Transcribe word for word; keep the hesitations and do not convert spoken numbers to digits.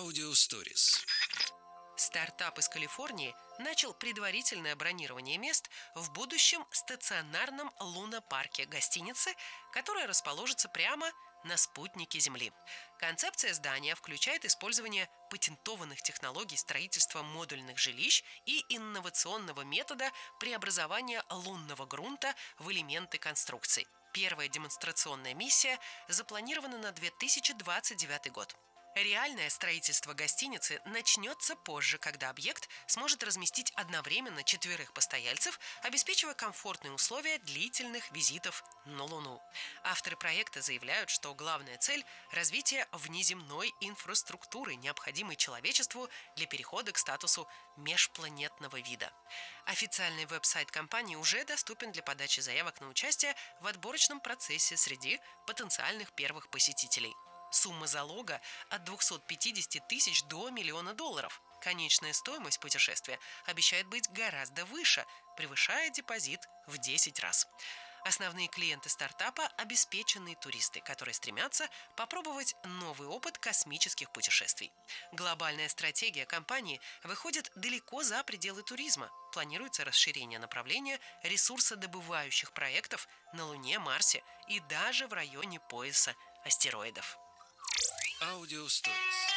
Аудиосторис. Стартап из Калифорнии начал предварительное бронирование мест в будущем стационарном лунопарке гостиницы, которая расположится прямо на спутнике Земли. Концепция здания включает использование патентованных технологий строительства модульных жилищ и инновационного метода преобразования лунного грунта в элементы конструкций. Первая демонстрационная миссия запланирована на две тысячи двадцать девятый год. Реальное строительство гостиницы начнется позже, когда объект сможет разместить одновременно четверых постояльцев, обеспечивая комфортные условия длительных визитов на Луну. Авторы проекта заявляют, что главная цель – развитие внеземной инфраструктуры, необходимой человечеству для перехода к статусу межпланетного вида. Официальный веб-сайт компании уже доступен для подачи заявок на участие в отборочном процессе среди потенциальных первых посетителей. Сумма залога от двухсот пятидесяти тысяч до миллиона долларов. Конечная стоимость путешествия обещает быть гораздо выше, превышая депозит в десять раз. Основные клиенты стартапа – обеспеченные туристы, которые стремятся попробовать новый опыт космических путешествий. Глобальная стратегия компании выходит далеко за пределы туризма. Планируется расширение направления ресурсодобывающих проектов на Луне, Марсе и даже в районе пояса астероидов. Аудиосторис.